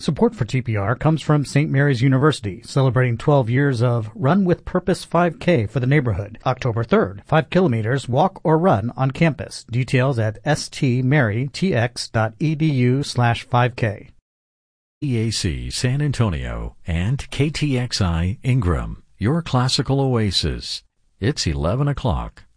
Support for TPR comes from St. Mary's University, celebrating 12 years of Run with Purpose 5K for the neighborhood. October 3rd, 5 kilometers, walk or run on campus. Details at stmarytx.edu/5K. EAC San Antonio and KTXI Ingram, your classical oasis. It's 11 o'clock.